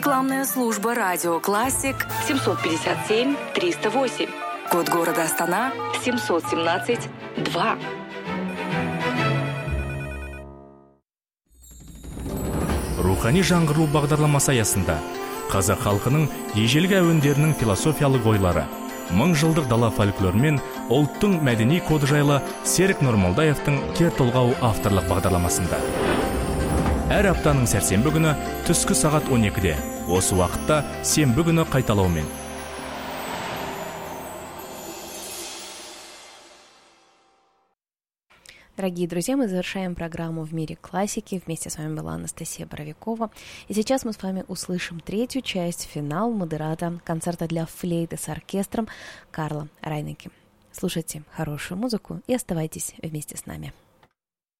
Рекламная служба «Радио Классик» 757-308. Код города Астана 717-2. Рухани жаңғыру бағдарламасы аясында қазақ халқының ежелгі әуендерінің философиялық ойлары, мың жылдық дала фольклоры мен ұлттың мәдени коды жайлы Серік Нұрмолдаевтың кер толғау авторлық бағдарламасында. Әр аптаның сәрсенбі күні түскі сағат 12-де, осы уақытта сенбі күні қайталаумен. Дорогие друзья, мы завершаем программу «В мире классики». Вместе с вами была Анастасия Боровикова. И сейчас мы с вами услышим третью часть, финал модерата концерта для флейты с оркестром Карла Райнеке. Слушайте хорошую музыку и оставайтесь вместе с нами.